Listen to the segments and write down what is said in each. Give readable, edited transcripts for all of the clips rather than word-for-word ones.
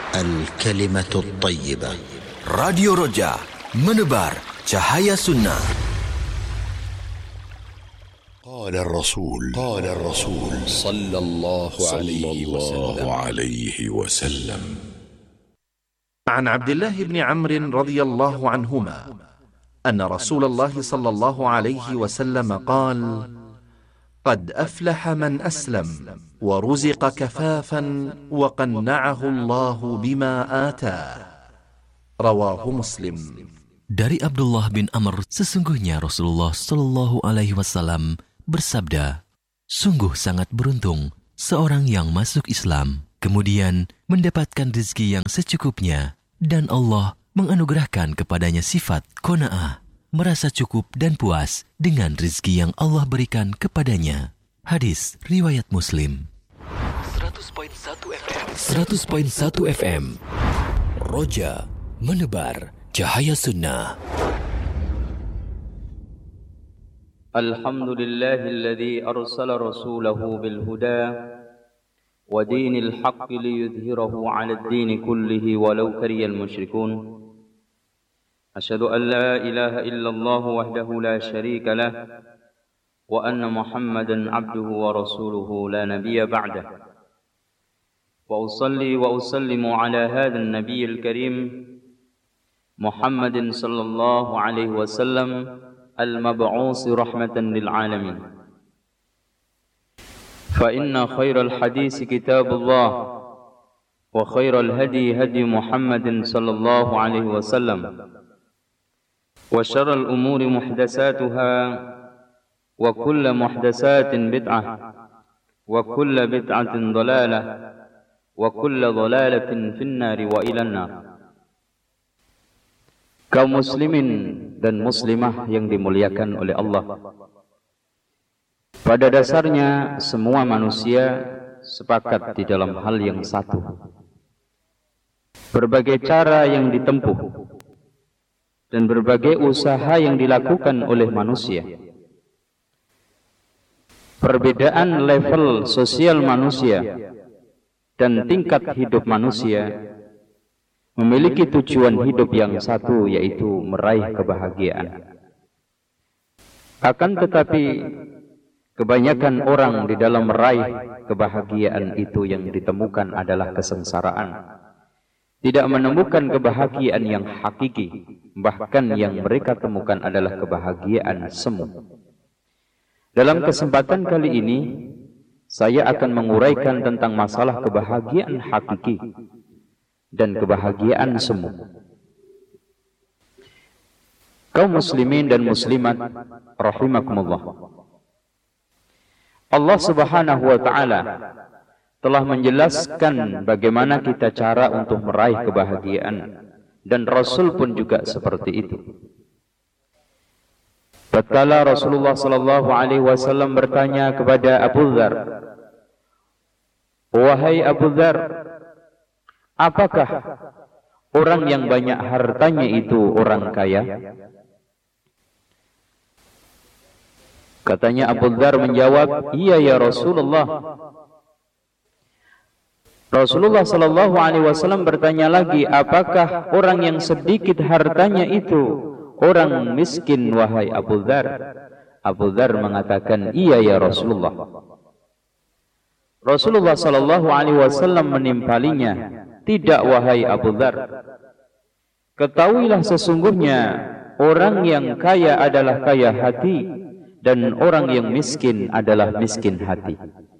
الكلمة الطيبة. Radio Roja, menebar cahaya sunnah. قال الرسول صلى الله عليه وسلم. عن عبد الله بن عمرو رضي الله عنهما أن رسول الله صلى الله عليه وسلم قال: قد أفلح من أسلم ورزق كفافا وقنعه الله بما آتاه. رواه مسلم. Dari Abdullah bin Amr, sesungguhnya Rasulullah Shallallahu Alaihi Wasallam bersabda, sungguh sangat beruntung seorang yang masuk Islam, kemudian mendapatkan rezeki yang secukupnya, dan Allah menganugerahkan kepadanya sifat qanaah, merasa cukup dan puas dengan rezeki yang Allah berikan kepadanya. Hadis riwayat Muslim. 100.1 FM Roja, menebar cahaya sunnah. Alhamdulillahilladzi arsala rasulahu bil huda wa dinil haqqi liyudhhirahu 'alad dini kullihi walau karihal musyrikun. Asyhadu an la ilaha illallah wahdahu la syarika lah wa anna Muhammadan 'abduhu wa rasuluhu la nabiyya ba'dah. Wa usalli wa usallimu 'ala hadzal nabiyil karim Muhammadin sallallahu alaihi wasallam al-mab'uts rahmatan lil alamin. Fa inna khairal hadits kitabullah wa khairal hadi hadi Muhammadin sallallahu alaihi wasallam. Wa syarrul umuri muhdatsatuha wa kullu muhdatsatin bid'ah wa kullu bid'atin dhalalah wa kullu dhalalatin fin-nari wa ilan nar. Kaum muslimin dan muslimah yang dimuliakan oleh Allah, pada dasarnya semua manusia sepakat di dalam hal yang satu. Berbagai cara yang ditempuh dan berbagai usaha yang dilakukan oleh manusia, perbedaan level sosial manusia dan tingkat hidup manusia memiliki tujuan hidup yang satu, yaitu meraih kebahagiaan. Akan tetapi kebanyakan orang di dalam meraih kebahagiaan itu yang ditemukan adalah kesengsaraan. Tidak menemukan kebahagiaan yang hakiki, bahkan yang mereka temukan adalah kebahagiaan semu. Dalam kesempatan kali ini, saya akan menguraikan tentang masalah kebahagiaan hakiki dan kebahagiaan semu. Kaum muslimin dan muslimat rahimakumullah, Allah Subhanahu wa taala telah menjelaskan bagaimana kita cara untuk meraih kebahagiaan, dan Rasul pun juga seperti itu. Tatkala Rasulullah sallallahu alaihi wasallam bertanya kepada Abu Dzar, "Wahai Abu Dzar, apakah orang yang banyak hartanya itu orang kaya?" Katanya Abu Dzar menjawab, "Iya ya Rasulullah." Rasulullah sallallahu alaihi wasallam bertanya lagi, "Apakah orang yang sedikit hartanya itu orang miskin wahai Abu Dzar?" Abu Dzar mengatakan, "Iya ya Rasulullah." Rasulullah sallallahu alaihi wasallam menimpalinya, "Tidak wahai Abu Dzar. Ketahuilah sesungguhnya orang yang kaya adalah kaya hati, dan orang yang miskin adalah miskin hati."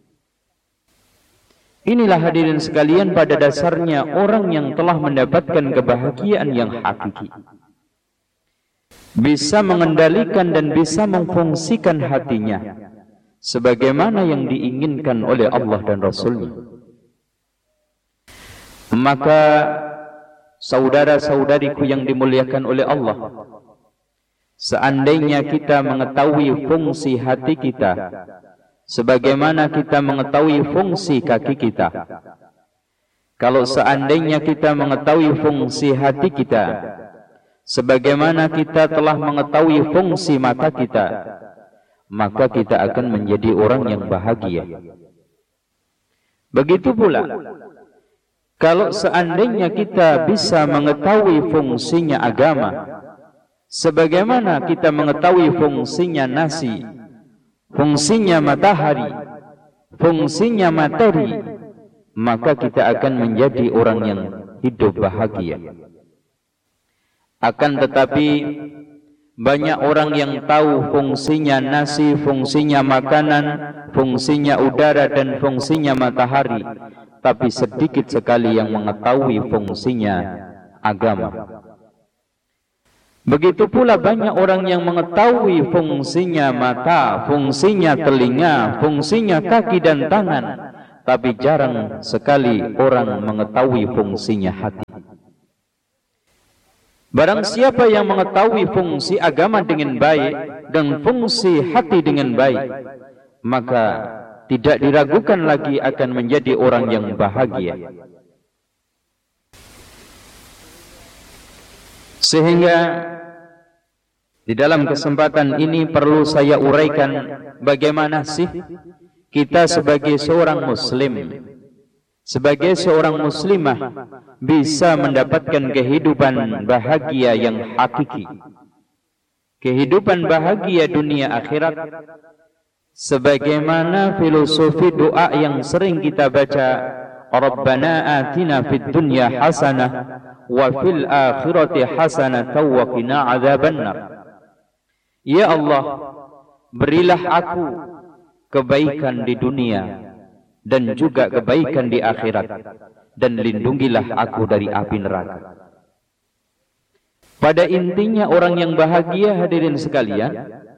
Inilah hadirin sekalian pada dasarnya orang yang telah mendapatkan kebahagiaan yang hakiki, bisa mengendalikan dan bisa memfungsikan hatinya sebagaimana yang diinginkan oleh Allah dan Rasul-Nya. Maka saudara-saudariku yang dimuliakan oleh Allah, seandainya kita mengetahui fungsi hati kita sebagaimana kita mengetahui fungsi kaki kita, kalau seandainya kita mengetahui fungsi hati kita sebagaimana kita telah mengetahui fungsi mata kita, maka kita akan menjadi orang yang bahagia. Begitu pula Kalau seandainya kita bisa mengetahui fungsinya agama, sebagaimana kita mengetahui fungsinya nasi, fungsinya matahari, fungsinya materi, maka kita akan menjadi orang yang hidup bahagia. Akan tetapi banyak orang yang tahu fungsinya nasi, fungsinya makanan, fungsinya udara, dan fungsinya matahari, tapi sedikit sekali yang mengetahui fungsinya agama. Begitu pula banyak orang yang mengetahui fungsinya mata, fungsinya telinga, fungsinya kaki dan tangan, tapi jarang sekali orang mengetahui fungsinya hati. Barang siapa yang mengetahui fungsi agama dengan baik dan fungsi hati dengan baik, maka tidak diragukan lagi akan menjadi orang yang bahagia. Sehingga di dalam kesempatan ini perlu saya uraikan bagaimana sih kita sebagai seorang muslim, sebagai seorang muslimah bisa mendapatkan kehidupan bahagia yang hakiki, kehidupan bahagia dunia akhirat, sebagaimana filosofi doa yang sering kita baca, Rabbana atina fid dunya hasanah wa fil akhirati hasanah wa qina adzabannar. Ya Allah, berilah aku kebaikan di dunia dan juga kebaikan di akhirat, dan lindungilah aku dari api neraka. Pada intinya orang yang bahagia, hadirin sekalian,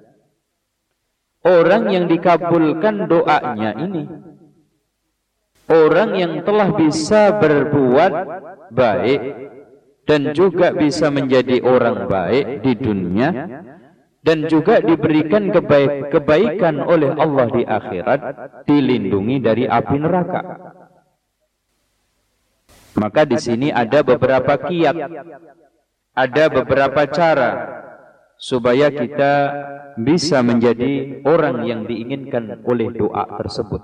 orang yang dikabulkan doanya ini, orang yang telah bisa berbuat baik dan juga bisa menjadi orang baik di dunia, dan juga diberikan kebaikan oleh Allah di akhirat, dilindungi dari api neraka. Maka di sini ada beberapa kiat, ada beberapa cara supaya kita bisa menjadi orang yang diinginkan oleh doa tersebut.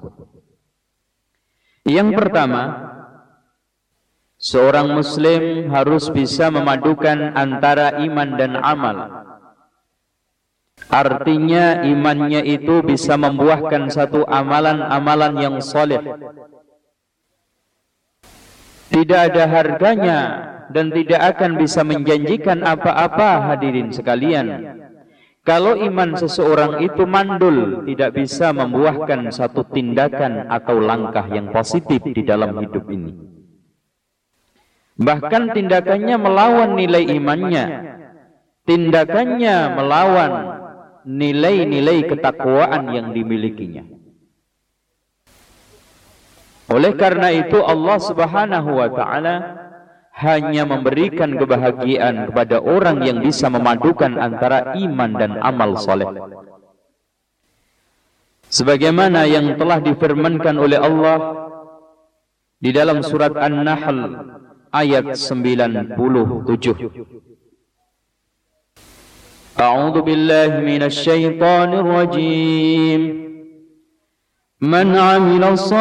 Yang pertama, seorang muslim harus bisa memadukan antara iman dan amal. Artinya imannya itu bisa membuahkan satu amalan-amalan yang soleh. Tidak ada harganya dan tidak akan bisa menjanjikan apa-apa, hadirin sekalian, kalau iman seseorang itu mandul, tidak bisa membuahkan satu tindakan atau langkah yang positif di dalam hidup ini. Bahkan tindakannya melawan nilai imannya, tindakannya melawan nilai-nilai ketakwaan yang dimilikinya. Oleh karena itu Allah Subhanahu wa ta'ala hanya memberikan kebahagiaan kepada orang yang bisa memadukan antara iman dan amal soleh. Sebagaimana yang telah difirmankan oleh Allah di dalam surat An-Nahl ayat 97. A'udzu billahi minasy syaithanir rajim. Man 'amila